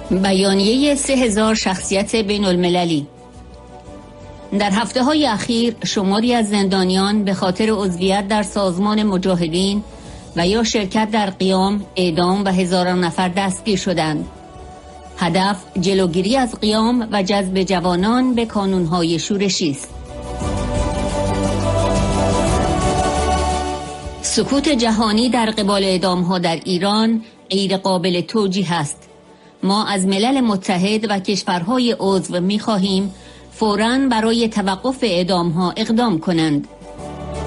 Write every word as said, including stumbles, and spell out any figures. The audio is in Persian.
بیانیه سه هزار شخصیت بین المللی. در هفته های اخیر شماری از زندانیان به خاطر عضویت در سازمان مجاهدین و یا شرکت در قیام اعدام و هزاران نفر دستگیر شدند. هدف جلوگیری از قیام و جذب جوانان به کانونهای شورشی است. سکوت جهانی در قبال اعدام‌ها در ایران غیر قابل توجیه است. ما از ملل متحد و کشورهای عضو می‌خواهیم فوراً برای توقف اعدام‌ها اقدام کنند.